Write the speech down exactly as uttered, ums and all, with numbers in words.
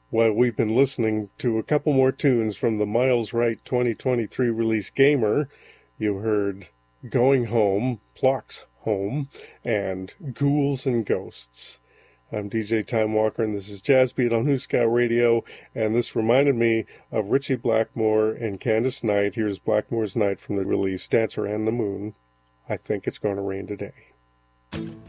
Well, we've been listening to a couple more tunes from the Miles Wright twenty twenty-three release Gamer. You heard Going Home, Plock's Home, and Ghouls and Ghosts. I'm D J Time Walker, and this is Jazz Beat on Hooskow Radio, and this reminded me of Ritchie Blackmore and Candice Knight. Here's Blackmore's Night from the release Dancer and the Moon. I Think It's Gonna Rain Today.